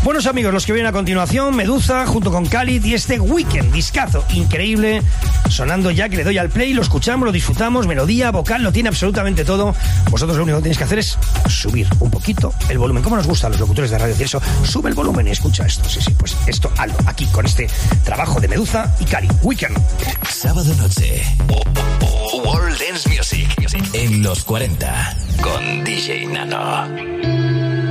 Buenos amigos, los que vienen a continuación, Meduza junto con Khalid y este Weekend, discazo increíble, sonando ya, que le doy al play, lo escuchamos, lo disfrutamos, melodía, vocal, lo tiene absolutamente todo. Vosotros lo único que tenéis que hacer es subir un poquito el volumen. ¿Cómo nos gusta a los locutores de radio decir eso? Sube el volumen y escucha esto. Sí, pues esto, hazlo aquí con este trabajo de Meduza y Khalid. Weekend. Sábado noche. World Dance Music en los 40 con DJ Nano.